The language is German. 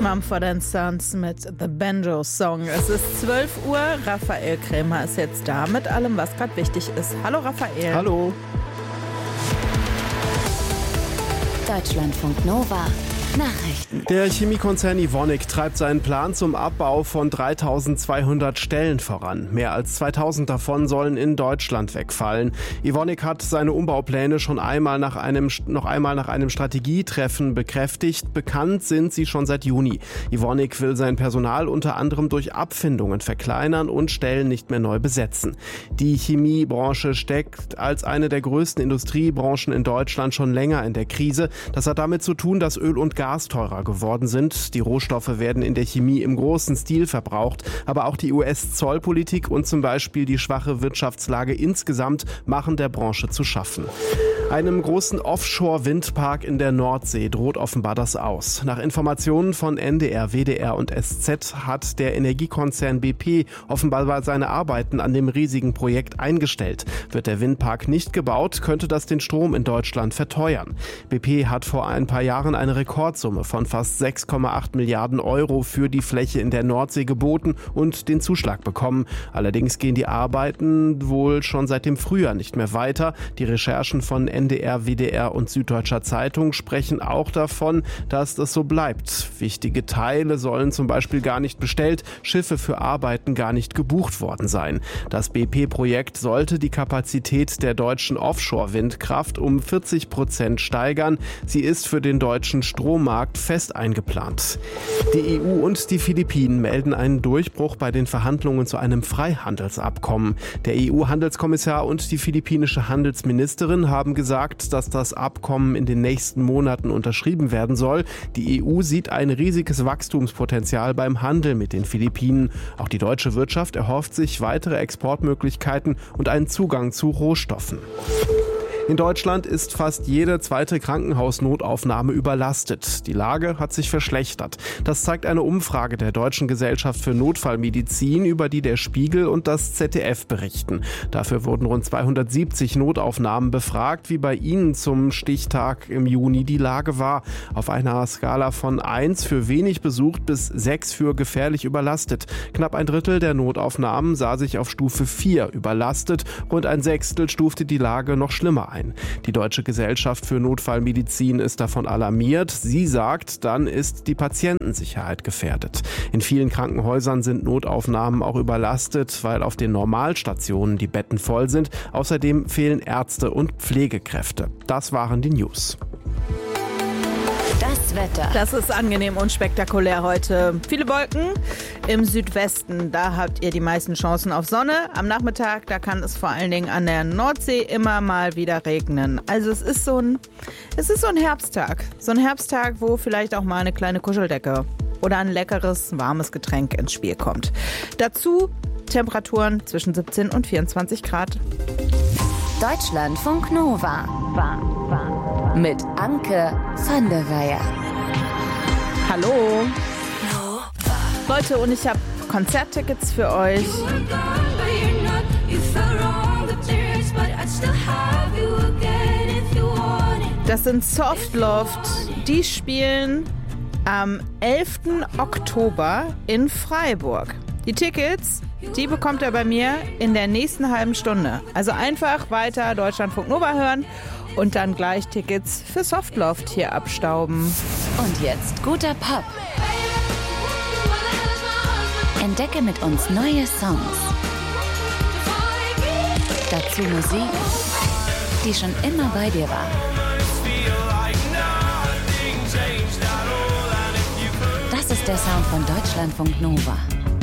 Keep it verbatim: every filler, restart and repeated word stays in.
Mumford and Sons mit The Banjo Song. Es ist zwölf Uhr. Raphael Krämer ist jetzt da mit allem, was gerade wichtig ist. Hallo Raphael. Hallo. Deutschlandfunk Nova. Nachrichten. Der Chemiekonzern Evonik treibt seinen Plan zum Abbau von dreitausendzweihundert Stellen voran. Mehr als zweitausend davon sollen in Deutschland wegfallen. Evonik hat seine Umbaupläne schon einmal nach einem, noch einmal nach einem Strategietreffen bekräftigt. Bekannt sind sie schon seit Juni. Evonik will sein Personal unter anderem durch Abfindungen verkleinern und Stellen nicht mehr neu besetzen. Die Chemiebranche steckt als eine der größten Industriebranchen in Deutschland schon länger in der Krise. Das hat damit zu tun, dass Öl und Gas Gas teurer geworden sind. Die Rohstoffe werden in der Chemie im großen Stil verbraucht. Aber auch die U S-Zollpolitik und zum Beispiel die schwache Wirtschaftslage insgesamt machen der Branche zu schaffen. Einem großen Offshore-Windpark in der Nordsee droht offenbar das Aus. Nach Informationen von N D R, W D R und S Z hat der Energiekonzern B P offenbar seine Arbeiten an dem riesigen Projekt eingestellt. Wird der Windpark nicht gebaut, könnte das den Strom in Deutschland verteuern. B P hat vor ein paar Jahren eine Rekordsumme von fast sechs Komma acht Milliarden Euro für die Fläche in der Nordsee geboten und den Zuschlag bekommen. Allerdings gehen die Arbeiten wohl schon seit dem Frühjahr nicht mehr weiter. Die Recherchen von N D R, W D R und Süddeutscher Zeitung sprechen auch davon, dass das so bleibt. Wichtige Teile sollen zum Beispiel gar nicht bestellt, Schiffe für Arbeiten gar nicht gebucht worden sein. Das B P-Projekt sollte die Kapazität der deutschen Offshore-Windkraft um vierzig Prozent steigern. Sie ist für den deutschen Strommarkt fest eingeplant. Die E U und die Philippinen melden einen Durchbruch bei den Verhandlungen zu einem Freihandelsabkommen. Der E U-Handelskommissar und die philippinische Handelsministerin haben gesagt, dass das Abkommen in den nächsten Monaten unterschrieben werden soll. Die E U sieht ein riesiges Wachstumspotenzial beim Handel mit den Philippinen. Auch die deutsche Wirtschaft erhofft sich weitere Exportmöglichkeiten und einen Zugang zu Rohstoffen. In Deutschland ist fast jede zweite Krankenhausnotaufnahme überlastet. Die Lage hat sich verschlechtert. Das zeigt eine Umfrage der Deutschen Gesellschaft für Notfallmedizin, über die der Spiegel und das Z D F berichten. Dafür wurden rund zweihundertsiebzig Notaufnahmen befragt, wie bei Ihnen zum Stichtag im Juni die Lage war. Auf einer Skala von eins für wenig besucht bis sechs für gefährlich überlastet. Knapp ein Drittel der Notaufnahmen sah sich auf Stufe vier überlastet. Rund ein Sechstel stufte die Lage noch schlimmer ein. Die Deutsche Gesellschaft für Notfallmedizin ist davon alarmiert. Sie sagt, dann ist die Patientensicherheit gefährdet. In vielen Krankenhäusern sind Notaufnahmen auch überlastet, weil auf den Normalstationen die Betten voll sind. Außerdem fehlen Ärzte und Pflegekräfte. Das waren die News. Das Wetter. Das ist angenehm und spektakulär heute. Viele Wolken im Südwesten, da habt ihr die meisten Chancen auf Sonne. Am Nachmittag, da kann es vor allen Dingen an der Nordsee immer mal wieder regnen. Also es ist so ein, es ist so ein Herbsttag. So ein Herbsttag, wo vielleicht auch mal eine kleine Kuscheldecke oder ein leckeres, warmes Getränk ins Spiel kommt. Dazu Temperaturen zwischen siebzehn und vierundzwanzig Grad. Deutschlandfunk Nova. War, war. Mit Anke van der Weyer. Hallo. Leute, und ich habe Konzerttickets für euch. Das sind Softloft. Die spielen am elften Oktober in Freiburg. Die Tickets, die bekommt ihr bei mir in der nächsten halben Stunde. Also einfach weiter Deutschlandfunk Nova hören und dann gleich Tickets für Softloft hier abstauben. Und jetzt guter Pop. Entdecke mit uns neue Songs. Dazu Musik, die schon immer bei dir war. Das ist der Sound von Deutschlandfunk Nova.